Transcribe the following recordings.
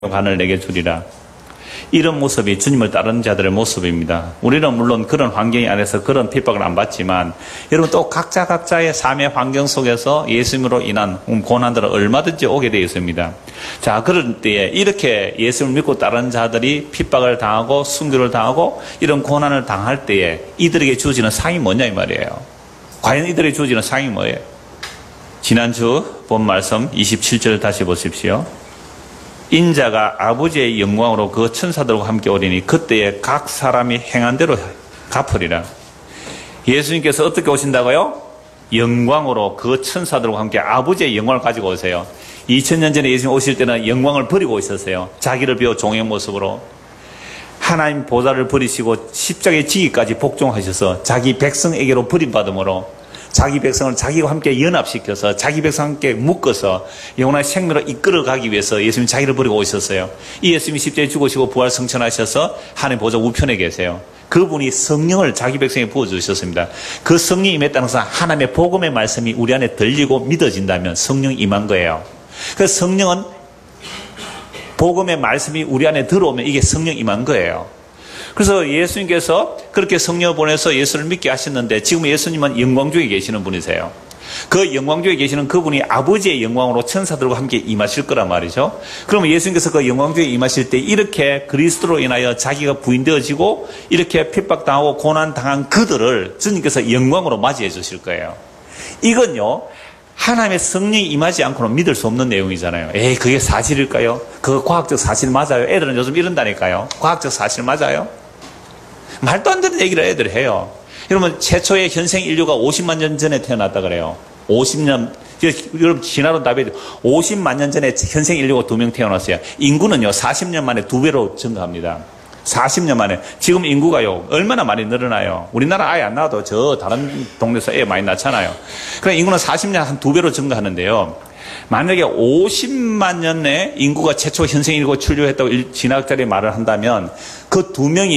관을 내게 주리라. 이런 모습이 주님을 따르는 자들의 모습입니다. 우리는 물론 그런 환경 안에서 그런 핍박을 안 받지만 여러분 또 각자의 삶의 환경 속에서 예수님으로 인한 고난들은 얼마든지 오게 되어 있습니다. 자, 그럴 때에 이렇게 예수님을 믿고 따르는 자들이 핍박을 당하고 순교를 당하고 이런 고난을 당할 때에 이들에게 주어지는 상이 뭐냐 이 말이에요. 과연 이들에게 주어지는 상이 뭐예요? 지난주 본 말씀 27절 다시 보십시오. 인자가 아버지의 영광으로 그 천사들과 함께 오리니 그때에 각 사람이 행한 대로 갚으리라. 예수님께서 어떻게 오신다고요? 영광으로 그 천사들과 함께 아버지의 영광을 가지고 오세요. 2000년 전에 예수님 오실 때는 영광을 버리고 있었어요. 자기를 비워 종의 모습으로. 하나님 보좌를 버리시고 십자가에 지기까지 복종하셔서 자기 백성에게로 버림받음으로 자기 백성을 자기와 함께 연합시켜서 자기 백성과 함께 묶어서 영원한 생명으로 이끌어가기 위해서 예수님이 자기를 버리고 오셨어요. 이 예수님이 십자가에 죽으시고 부활 성천하셔서 하나님 보좌 우편에 계세요. 그분이 성령을 자기 백성에 부어주셨습니다. 그 성령이 임했다는 것은 하나님의 복음의 말씀이 우리 안에 들리고 믿어진다면 성령이 임한 거예요. 그래서 성령은 복음의 말씀이 우리 안에 들어오면 이게 성령 임한 거예요. 그래서 예수님께서 그렇게 성령을 보내서 예수를 믿게 하셨는데 지금 예수님은 영광 중에 계시는 분이세요. 그 영광 중에 계시는 그분이 아버지의 영광으로 천사들과 함께 임하실 거란 말이죠. 그러면 예수님께서 그 영광 중에 임하실 때 이렇게 그리스도로 인하여 자기가 부인되어지고 이렇게 핍박당하고 고난당한 그들을 주님께서 영광으로 맞이해 주실 거예요. 이건요, 하나님의 성령이 임하지 않고는 믿을 수 없는 내용이잖아요. 에이, 그게 사실일까요? 그거 과학적 사실 맞아요? 애들은 요즘 이런다니까요. 과학적 사실 맞아요? 말도 안 되는 얘기를 애들이 해요. 여러분, 최초의 현생 인류가 50만 년 전에 태어났다 그래요. 50년, 여러분, 진화론 답이 50만 년 전에 현생 인류가 2명 태어났어요. 인구는요, 40년 만에 2배로 증가합니다. 40년 만에. 지금 인구가요, 얼마나 많이 늘어나요? 우리나라 아예 안 나와도 저 다른 동네에서 애 많이 낳잖아요. 그러니까 인구는 40년 한 2배로 증가하는데요. 만약에 50만 년에 인구가 최초 현생 인류가 출류했다고 진화학자들이 말을 한다면 그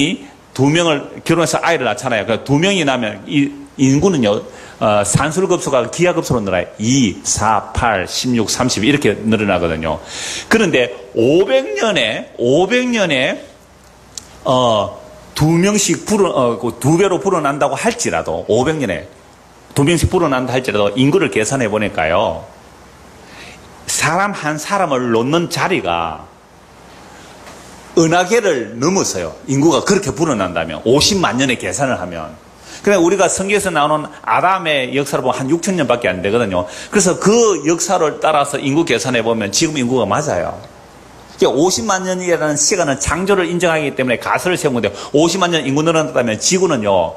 2명을 결혼해서 아이를 낳잖아요. 그러니까 2명이 나면 이 인구는요, 산술급수가 기하급수로 늘어나요. 2, 4, 8, 16, 30 이렇게 늘어나거든요. 그런데 500년에 2명씩 2배로 불어난다고 할지라도 500년에 2명씩 불어난다 할지라도 인구를 계산해 보니까요, 사람 한 사람을 놓는 자리가 은하계를 넘어서요. 인구가 그렇게 불어난다면 50만 년의 계산을 하면. 그러니까 우리가 성경에서 나오는 아담의 역사를 보면 한 6,000년밖에 안 되거든요. 그래서 그 역사를 따라서 인구 계산해 보면 지금 인구가 맞아요. 50만 년이라는 시간은 창조를 인정하기 때문에 가설을 세운 건데 50만 년 인구 늘어났다면 지구는요,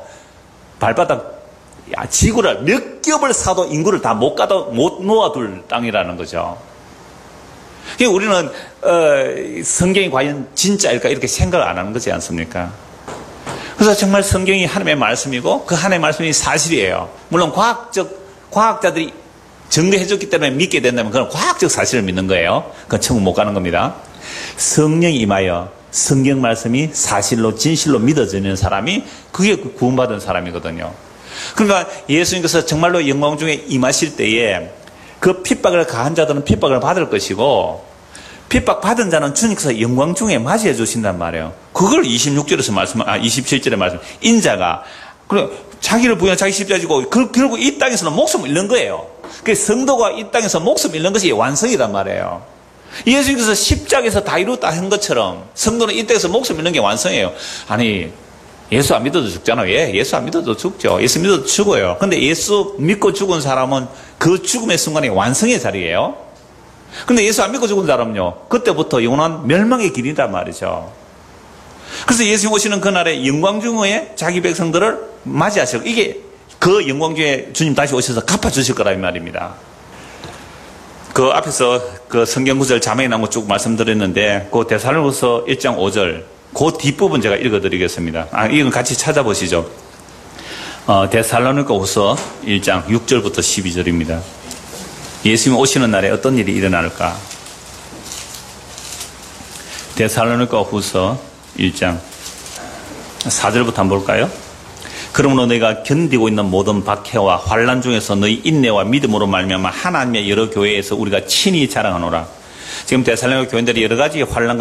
지구를 몇 겹을 사도 인구를 다 못 놓아둘 땅이라는 거죠. 우리는 성경이 과연 진짜일까 이렇게 생각을 안 하는 거지 않습니까? 그래서 정말 성경이 하나님의 말씀이고 그 하나님의 말씀이 사실이에요. 물론 과학자들이 증거해줬기 때문에 믿게 된다면 그건 과학적 사실을 믿는 거예요. 그건 천국 못 가는 겁니다. 성령이 임하여 성경 말씀이 사실로 진실로 믿어지는 사람이 그게 구원받은 사람이거든요. 그러니까 예수님께서 정말로 영광 중에 임하실 때에 그 핍박을 가한 자들은 핍박을 받을 것이고 핍박 받은 자는 주님께서 영광 중에 맞이해 주신단 말이에요. 그걸 27절에 말씀. 인자가 그래 자기를 부인한 자기 십자가 지고 결국 이 땅에서는 목숨을 잃는 거예요. 그 성도가 이 땅에서 목숨을 잃는 것이 완성이란 말이에요. 예수님께서 십자가에서 다 이루었다 한 것처럼 성도는 이 땅에서 목숨을 잃는 게 완성이에요. 아니, 예수 안 믿어도 죽잖아요. 예수 안 믿어도 죽죠. 예수 믿어도 죽어요. 근데 예수 믿고 죽은 사람은 그 죽음의 순간이 완성의 자리예요. 근데 예수 안 믿고 죽은 사람은요, 그때부터 영원한 멸망의 길이란 말이죠. 그래서 예수님 오시는 그날에 영광 중에 자기 백성들을 맞이하시고, 이게 그 영광 중에 주님 다시 오셔서 갚아주실 거라 이 말입니다. 그 앞에서 그 성경 구절 자막에 나온 거 쭉 말씀드렸는데, 그 데살로니가서 1장 5절, 그 뒷부분 제가 읽어드리겠습니다. 이건 같이 찾아보시죠. 데살로니가후서 1장 6절부터 12절입니다. 예수님 오시는 날에 어떤 일이 일어날까? 데살로니가후서 1장 4절부터 한번 볼까요? 그러므로 너희가 견디고 있는 모든 박해와 환난 중에서 너희 인내와 믿음으로 말미암아 하나님의 여러 교회에서 우리가 친히 자랑하노라. 지금 데살로니가 교인들이 여러 가지 환난과